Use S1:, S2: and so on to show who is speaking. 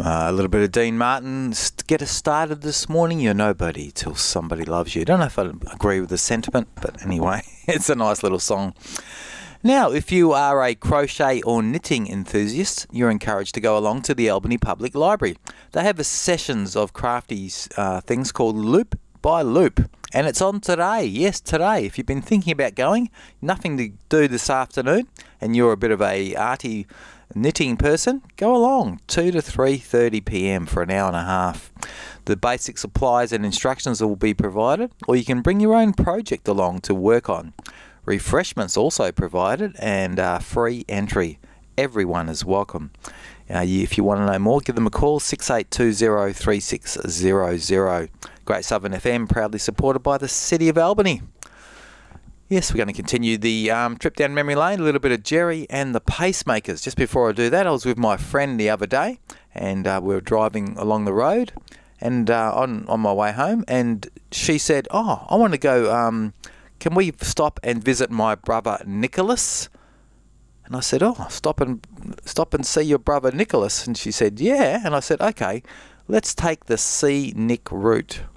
S1: A little bit of Dean Martin to get us started this morning. You're nobody till somebody loves you. I don't know if I agree with the sentiment, but anyway, it's a nice little song. Now, if you are a crochet or knitting enthusiast, you're encouraged to go along to the Albany Public Library. They have a sessions of crafty things called Loop by Loop, and it's on today. Yes, today. If you've been thinking about going, nothing to do this afternoon, and you're a bit of a arty knitting person, go along 2 to 3:30 p.m. for an hour and a half. The basic supplies and instructions will be provided, or you can bring your own project along to work on. Refreshments also provided, and free entry. Everyone is welcome. If you want to know more, give them a call, 6820 3600. Great Southern FM, proudly supported by the City of Albany. Yes, we're going to continue the trip down memory lane, a little bit of Jerry and the Pacemakers. Just before I do that, I was with my friend the other day, and we were driving along the road and on my way home, and she said, I want to go, can we stop and visit my brother Nicholas? And I said, stop and see your brother Nicholas. And she said, yeah. And I said, okay, let's take the C-Nick route.